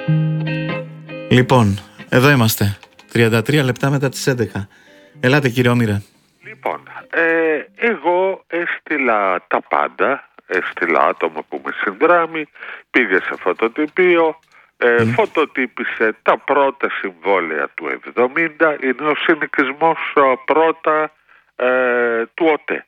Λοιπόν, εδώ είμαστε. 33 λεπτά μετά τις 11. Ελάτε κύριε Όμηρα. Λοιπόν, εγώ έστειλα τα πάντα. Έστειλα άτομο που με συνδράμει, πήγε σε φωτοτυπείο, φωτοτύπησε τα πρώτα συμβόλαια του 70. Είναι ο συνοικισμός πρώτα του ΟΤΕ.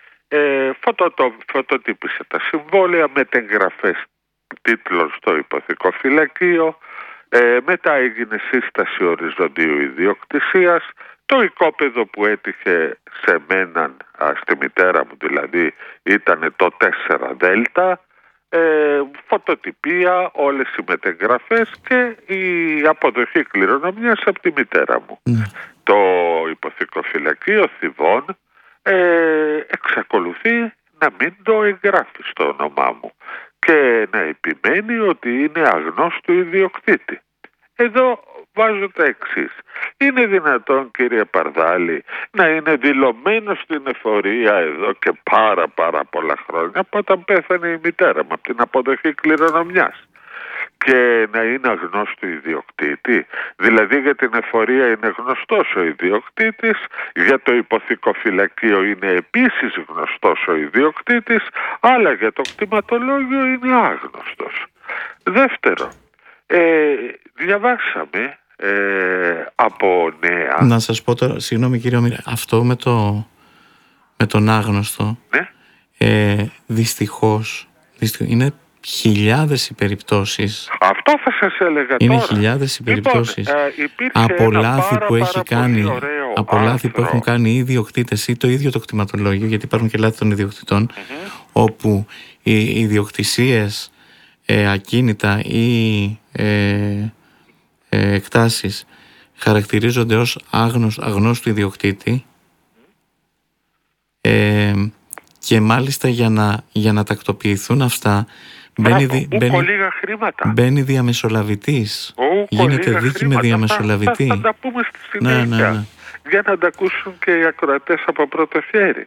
Φωτοτύπησε τα συμβόλαια, μετεγγραφές τίτλων στο υποθηκοφυλακείο. Μετά έγινε σύσταση οριζοντίου ιδιοκτησίας. Το οικόπεδο που έτυχε σε μέναν, στη μητέρα μου δηλαδή, ήταν το 4 Δέλτα. Φωτοτυπία, όλες οι μετεγγραφές και η αποδοχή κληρονομιάς από τη μητέρα μου. Το υποθηκοφυλακείο Θηβών εξακολουθεί να μην το εγγράφει στο όνομά μου και να επιμένει ότι είναι αγνώστου ιδιοκτήτη. Εδώ βάζω τα εξής. Είναι δυνατόν, κύριε Παρδάλη, να είναι δηλωμένο στην εφορία εδώ και πάρα πολλά χρόνια από όταν πέθανε η μητέρα μου από την αποδοχή κληρονομιάς και να είναι αγνώστου ιδιοκτήτη? Δηλαδή για την εφορία είναι γνωστός ο ιδιοκτήτης, για το υποθηκοφυλακείο είναι επίσης γνωστός ο ιδιοκτήτης, αλλά για το κτηματολόγιο είναι άγνωστος. Δεύτερο, διαβάσαμε από νέα. Να σας πω τώρα, συγγνώμη κύριε Όμηρα, αυτό με τον άγνωστο, ναι? Δυστυχώς είναι χιλιάδες οι περιπτώσεις. Αυτό θα σας έλεγα είναι τώρα. Χιλιάδες οι περιπτώσεις. Από λάθη που έχει κάνει, από λάθη που έχουν κάνει οι ιδιοκτήτες ή το ίδιο το κτηματολόγιο, γιατί υπάρχουν και λάθη των ιδιοκτητών, όπου οι ιδιοκτησίες, ακίνητα ή εκτάσεις χαρακτηρίζονται ως αγνώστου ιδιοκτήτη, και μάλιστα για να τακτοποιηθούν αυτά μπαίνει διαμεσολαβητής. Γίνεται δίκη με διαμεσολαβητή. Θα τα πούμε στη συνέχεια. Ναι. Για να τα ακούσουν και οι ακροατές από πρώτο χέρι.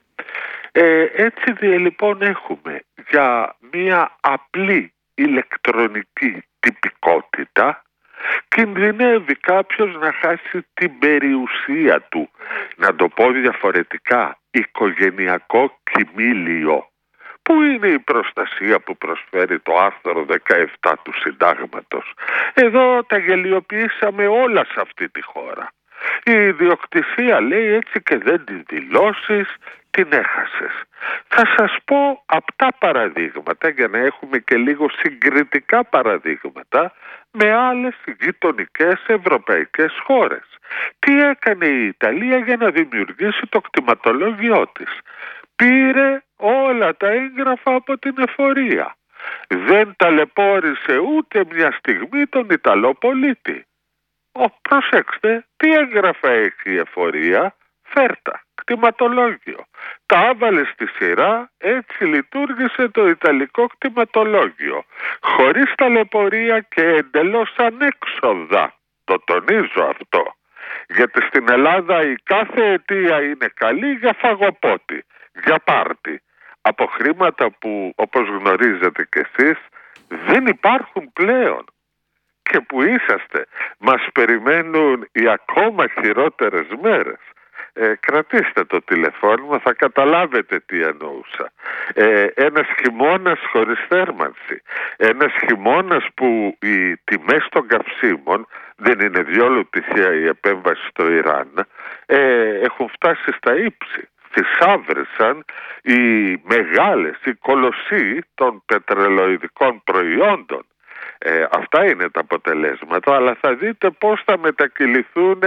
Έτσι λοιπόν έχουμε για μια απλή ηλεκτρονική τυπικότητα, κινδυνεύει κάποιος να χάσει την περιουσία του. Να το πω διαφορετικά, οικογενειακό κοιμήλιο. Πού είναι η προστασία που προσφέρει το άρθρο 17 του Συντάγματος? Εδώ τα γελιοποιήσαμε όλα σε αυτή τη χώρα. Η ιδιοκτησία λέει έτσι και δεν την δηλώσεις, την έχασες. Θα σας πω απτά παραδείγματα για να έχουμε και λίγο συγκριτικά παραδείγματα με άλλες γειτονικές ευρωπαϊκές χώρες. Τι έκανε η Ιταλία για να δημιουργήσει το κτηματολόγιό της? Πήρε όλα τα έγγραφα από την εφορία. Δεν ταλαιπώρησε ούτε μια στιγμή τον Ιταλό πολίτη. Προσέξτε, τι έγγραφα έχει η εφορία? Φέρτα, κτηματολόγιο. Τα άβαλε στη σειρά, έτσι λειτουργήσε το Ιταλικό κτηματολόγιο. Χωρίς ταλαιπωρία και εντελώς ανέξοδα. Το τονίζω αυτό. Γιατί στην Ελλάδα η κάθε αιτία είναι καλή για φαγοπότη, για πάρτι. Από χρήματα που, όπως γνωρίζετε κι εσείς, δεν υπάρχουν πλέον. Και που είσαστε, μας περιμένουν οι ακόμα χειρότερες μέρες. Κρατήστε το τηλεφώνημα, θα καταλάβετε τι εννοούσα. Ένας χειμώνας χωρίς θέρμανση. Ένας χειμώνας που οι τιμές των καυσίμων, δεν είναι διόλου τυχαία η επέμβαση στο Ιράν, έχουν φτάσει στα ύψη. Θησάβρισαν οι μεγάλες, οι κολοσσοί των πετρελοειδικών προϊόντων. Αυτά είναι τα αποτελέσματα, αλλά θα δείτε πώς θα μετακυληθούν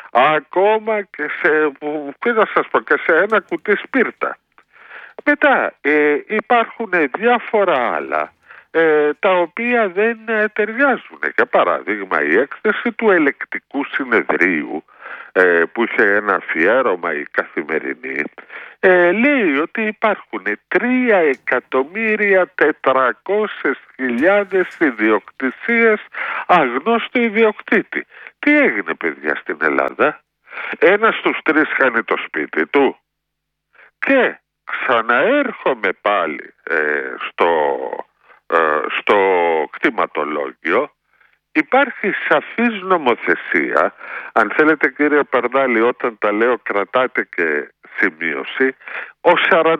ακόμα και και σε ένα κουτί σπίρτα. Μετά υπάρχουν διάφορα άλλα τα οποία δεν ταιριάζουν. Για παράδειγμα, η έκθεση του ελεκτικού συνεδρίου που είχε ένα αφιέρωμα η Καθημερινή, λέει ότι υπάρχουν 3.400.000 ιδιοκτησίες αγνώστου ιδιοκτήτη. Τι έγινε, παιδιά, στην Ελλάδα? Ένας στους τρεις χάνει το σπίτι του. Και ξαναέρχομαι πάλι στο κτηματολόγιο υπάρχει σαφής νομοθεσία. Αν θέλετε κύριε Παρδάλη, όταν τα λέω κρατάτε και σημείωση, ο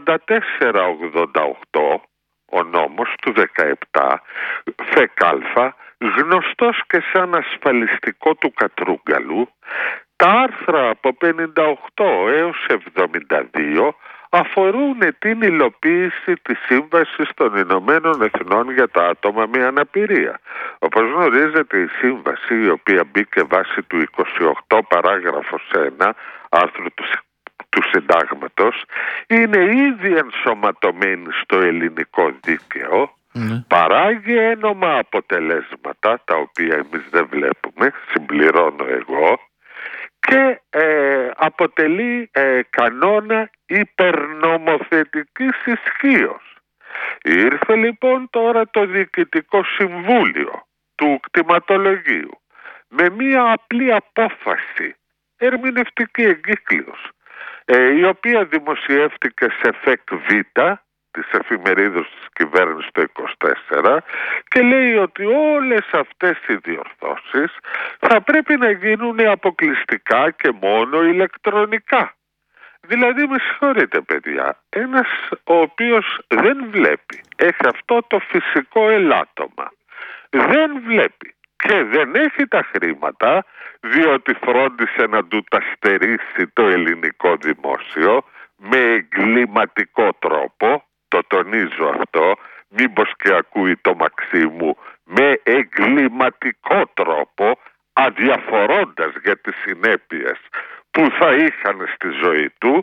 4488, ο νόμος του 17, ΦΕΚΑΛΦΑ, γνωστός και σαν ασφαλιστικό του Κατρούγκαλου, τα άρθρα από 58 έως 72 αφορούν την υλοποίηση της Σύμβασης των Ηνωμένων Εθνών για τα άτομα με αναπηρία. Όπως γνωρίζετε, η Σύμβαση, η οποία μπήκε βάσει του 28 παράγραφος 1 άρθρου του Συντάγματος, είναι ήδη ενσωματωμένη στο ελληνικό δίκαιο, παράγει ένομα αποτελέσματα, τα οποία εμείς δεν βλέπουμε, συμπληρώνω εγώ, και αποτελεί κανόνα υπερνομοθετικής ισχύως. Ήρθε λοιπόν τώρα το Διοικητικό Συμβούλιο του Κτηματολογίου με μία απλή απόφαση, ερμηνευτική εγκύκλειος, η οποία δημοσιεύτηκε σε ΦΕΚΒ, της εφημερίδας της κυβέρνησης το 24, και λέει ότι όλες αυτές οι διορθώσεις θα πρέπει να γίνουν αποκλειστικά και μόνο ηλεκτρονικά. Δηλαδή, με συγχωρείτε παιδιά, ένας ο οποίος δεν βλέπει, έχει αυτό το φυσικό ελάττωμα, δεν βλέπει και δεν έχει τα χρήματα, διότι φρόντισε να του τα στερήσει το ελληνικό δημόσιο με εγκληματικό τρόπο, το τονίζω αυτό, μήπως και ακούει το Μαξίμου, με εγκληματικό τρόπο, αδιαφορώντας για τις συνέπειες που θα είχαν στη ζωή του,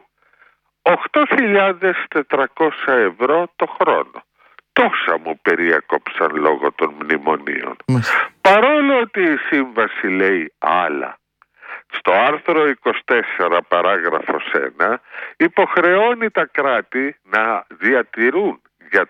8.400 ευρώ το χρόνο. Τόσα μου περιέκοψαν λόγω των μνημονίων. Παρόλο ότι η Σύμβαση λέει άλλα, στο άρθρο 24 παράγραφος 1 υποχρεώνει τα κράτη να διατηρούν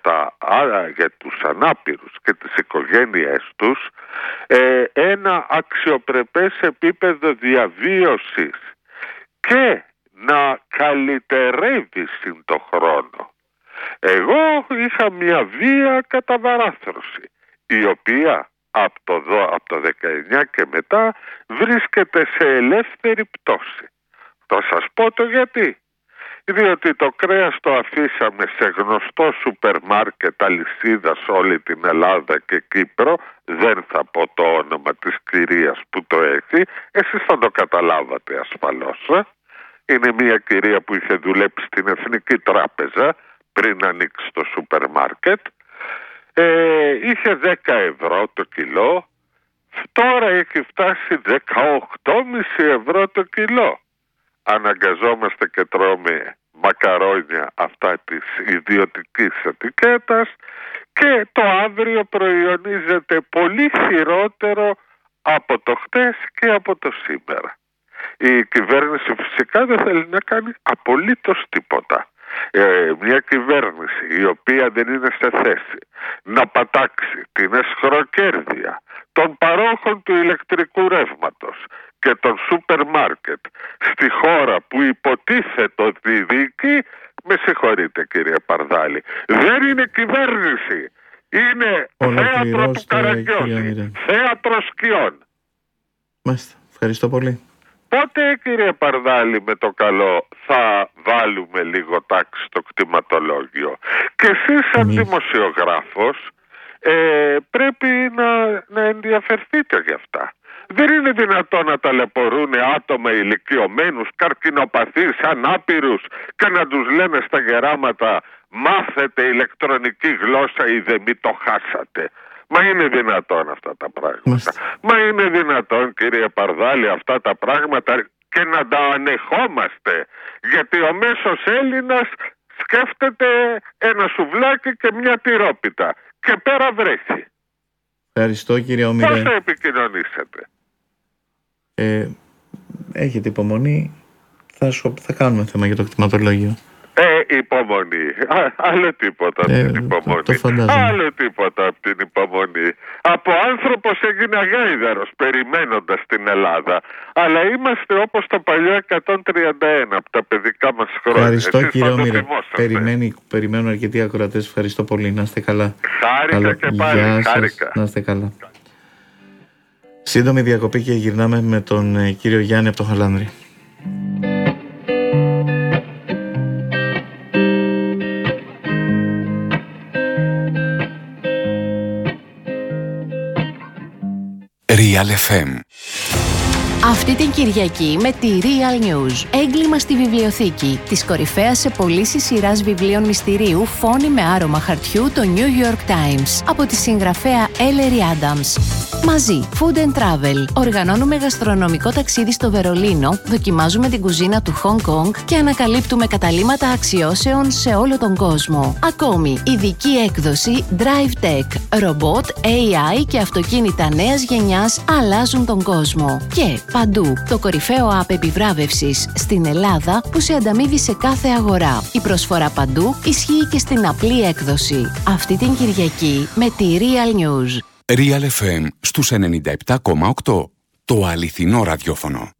για τους ανάπηρους και τις οικογένειές τους ένα αξιοπρεπές επίπεδο διαβίωσης και να καλυτερεύει συν το χρόνο. Εγώ είχα μια βία καταβαράθρωση, η οποία από το 19 και μετά βρίσκεται σε ελεύθερη πτώση. Θα σας πω το γιατί. Διότι το κρέας το αφήσαμε σε γνωστό σούπερ μάρκετ αλυσίδα σε όλη την Ελλάδα και Κύπρο, δεν θα πω το όνομα της κυρίας που το έχει, εσείς θα το καταλάβατε ασφαλώς. Είναι μια κυρία που είχε δουλέψει στην Εθνική Τράπεζα πριν ανοίξει το σούπερ μάρκετ, είχε 10 ευρώ το κιλό, τώρα έχει φτάσει 18,5 ευρώ το κιλό. Αναγκαζόμαστε και τρώμε μακαρόνια αυτά της ιδιωτικής ετικέτας και το αύριο προϊονίζεται πολύ χειρότερο από το χτες και από το σήμερα. Η κυβέρνηση φυσικά δεν θέλει να κάνει απολύτως τίποτα. Μια κυβέρνηση η οποία δεν είναι σε θέση να πατάξει την εσχροκέρδεια των παρόχων του ηλεκτρικού ρεύματος και των σούπερ μάρκετ στη χώρα που υποτίθεται ότι διοικεί, με συγχωρείτε κύριε Παρδάλη, δεν είναι κυβέρνηση, είναι θέατρο του Καραγκιόζη, θέατρο σκιών. Μάλιστα, ευχαριστώ πολύ. Πότε κύριε Παρδάλη με το καλό θα βάλουμε λίγο τάξη στο κτηματολόγιο? Και εσείς σαν δημοσιογράφος πρέπει να ενδιαφερθείτε γι' αυτά. Δεν είναι δυνατόν να ταλαιπωρούν άτομα ηλικιωμένους, καρκινοπαθείς, ανάπηρους και να τους λένε στα γεράματα μάθετε ηλεκτρονική γλώσσα ή δεν μη το χάσατε. Μα είναι δυνατόν αυτά τα πράγματα? Μα είναι δυνατόν κύριε Παρδάλη αυτά τα πράγματα και να τα ανεχόμαστε? Γιατί ο μέσος Έλληνας σκέφτεται ένα σουβλάκι και μια τυρόπιτα και πέρα βρέχει. Ευχαριστώ κύριε Ομήρε. Πώς θα επικοινωνήσετε? Έχετε υπομονή, θα κάνουμε θέμα για το κτηματολόγιο. Υπομονή. Άλλο τίποτα από την υπομονή. Άλλο τίποτα από την υπομονή. Από άνθρωπος έγινε αγάιδαρος περιμένοντας την Ελλάδα. Αλλά είμαστε όπως το παλιό 131 από τα παιδικά μας χρόνια. Ευχαριστώ κύριε Όμηρε. Περιμένουν αρκετοί ακροατές. Ευχαριστώ πολύ. Να είστε καλά. Χάρηκα και πάλι. Γεια σας. Χάρηκα. Να είστε καλά. Σύντομη διακοπή και γυρνάμε με τον κύριο Γιάννη από το Χαλάνδρη. Real FM. Αυτή την Κυριακή με τη Real News. Έγκλημα στη βιβλιοθήκη. Της κορυφαίας σε πωλήσεις σειράς βιβλίων μυστηρίου Φόνοι με άρωμα χαρτιού, το New York Times. Από τη συγγραφέα Ellery Adams. Μαζί, Food and Travel. Οργανώνουμε γαστρονομικό ταξίδι στο Βερολίνο, δοκιμάζουμε την κουζίνα του Hong Kong και ανακαλύπτουμε καταλύματα αξιώσεων σε όλο τον κόσμο. Ακόμη, ειδική έκδοση Drive Tech. Ρομπότ, AI και αυτοκίνητα νέας γενιάς αλλάζουν τον κόσμο. Και παντού, το κορυφαίο app επιβράβευσης στην Ελλάδα που σε ανταμείβει σε κάθε αγορά. Η προσφορά παντού ισχύει και στην απλή έκδοση. Αυτή την Κυριακή με τη Real News. Real FM στους 97,8. Το αληθινό ραδιόφωνο.